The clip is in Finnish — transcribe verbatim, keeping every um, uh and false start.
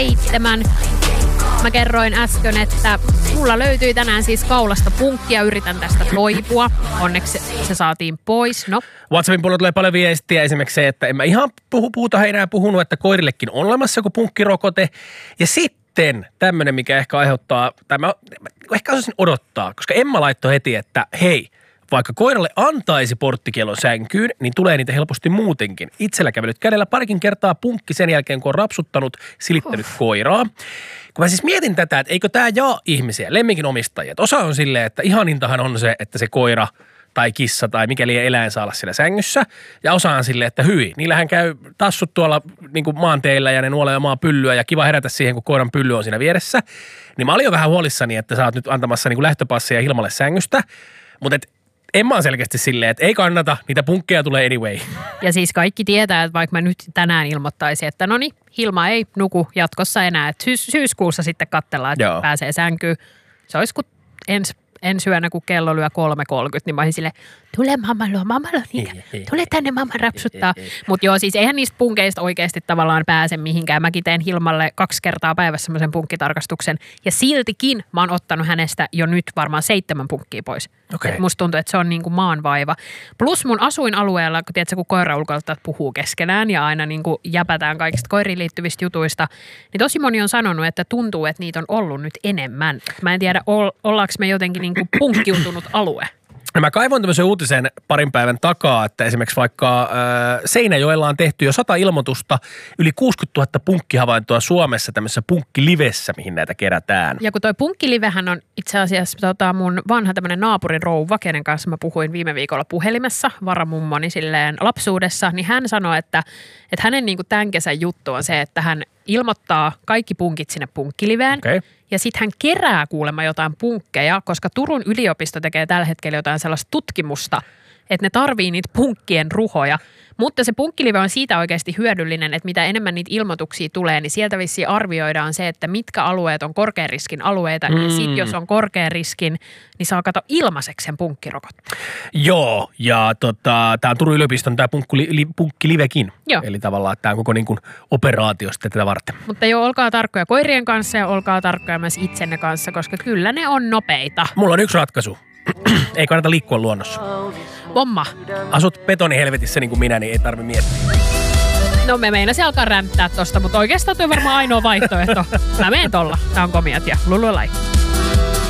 seitsemän. Mä kerroin äsken, että mulla löytyi tänään siis kaulasta punkkia. Yritän tästä toipua. Onneksi se, se saatiin pois. No. WhatsAppin puolella tulee paljon viestiä. Esimerkiksi se, että en mä ihan puhu, puhuta enää puhunut, että koirillekin on olemassa joku punkkirokote. Ja sitten tämmöinen, mikä ehkä aiheuttaa, tai mä ehkä osaisin odottaa, koska Emma laittoi heti, että hei, vaikka koiralle antaisi porttikielon sänkyyn, niin tulee niitä helposti muutenkin. Itsellä kävellyt kädellä parikin kertaa punkki sen jälkeen, kun on rapsuttanut, silittänyt oh. koiraa. Kun mä siis mietin tätä, että eikö tää jaa ihmisiä, lemminkin omistajia. Osa on silleen, että ihanintahan on se, että se koira tai kissa tai mikäli eläin saa olla siellä sängyssä. Ja osa on silleen, että hyi, niillähän käy tassut tuolla niin kuin maanteillä ja ne nuolee omaa pyllyä ja kiva herätä siihen, kun koiran pylly on siinä vieressä. Niin mä olin jo vähän huolissani, että sä oot nyt antamassa niin kuin lähtöpasseja Hilmalle sängystä. Mutta Emma on selkeästi silleen, että ei kannata, niitä punkkeja tulee anyway. Ja siis kaikki tietää, että vaikka mä nyt tänään ilmoittaisin, että no niin, Hilma ei nuku jatkossa enää. Että syys- syyskuussa sitten katsellaan, että Joo. pääsee sänkyyn. Se olisi kun ensi ens yönä, kun kello lyö kolme kolmekymmentä, niin mä olisin silleen, tule mamma luo, mamma luo niitä, tule tänne mamma rapsuttaa. Mutta joo, siis eihän niistä punkeista oikeasti tavallaan pääse mihinkään. Mäkin teen Hilmalle kaksi kertaa päivässä semmoisen punkkitarkastuksen ja siltikin mä oon ottanut hänestä jo nyt varmaan seitsemän punkkia pois. Okay. Musta tuntuu, että se on niin kuin maanvaiva. Plus mun asuinalueella, kun tiedätkö, kun koiraulkoilta puhuu keskenään ja aina niin kuin jäpätään kaikista koiriin liittyvistä jutuista, niin tosi moni on sanonut, että tuntuu, että niitä on ollut nyt enemmän. Mä en tiedä, ollaanko me jotenkin niin kuin punkkiutunut alue. Mä kaivoin tämmöisen uutisen parin päivän takaa, että esimerkiksi vaikka äh, Seinäjoella on tehty jo sata ilmoitusta, yli kuusikymmentätuhatta punkkihavaintoa Suomessa tämmöisessä punkkilivessä, mihin näitä kerätään. Ja kun toi punkkilivehän on itse asiassa tota, mun vanha tämmöinen naapurin rouva, kenen kanssa mä puhuin viime viikolla puhelimessa, varamummoni silleen lapsuudessa, niin hän sanoi, että, että hänen niin kuin tämän kesän juttu on se, että hän ilmoittaa kaikki punkit sinne punkkiliveen. Okay. Ja sitten hän kerää kuulemma jotain punkkeja, koska Turun yliopisto tekee tällä hetkellä jotain sellaista tutkimusta, että ne tarvii niitä punkkien ruhoja. Mutta se punkkilive on siitä oikeasti hyödyllinen, että mitä enemmän niitä ilmoituksia tulee, niin sieltä vissiin arvioidaan se, että mitkä alueet on korkean riskin alueita. Mm. Ja sitten jos on korkean riskin, niin saa kato ilmaiseksi sen punkkirokotteen. Joo, ja tota, tämä on Turun yliopiston tämä punkkili, punkkilivekin. Joo. Eli tavallaan tämä on koko niin kuin operaatio sitten tätä varten. Mutta joo, olkaa tarkkoja koirien kanssa ja olkaa tarkkoja myös itsenne kanssa, koska kyllä ne on nopeita. Mulla on yksi ratkaisu. Ei kannata liikkua luonnossa. Pomma. Asut betonihelvetissä niin kuin minä, niin ei tarvitse miettiä. No me meinasin alkaa ränttää tosta, mutta oikeastaan toi varmaan ainoa vaihtoehto. Mä menen tolla. Tää on Komiat ja Lululai.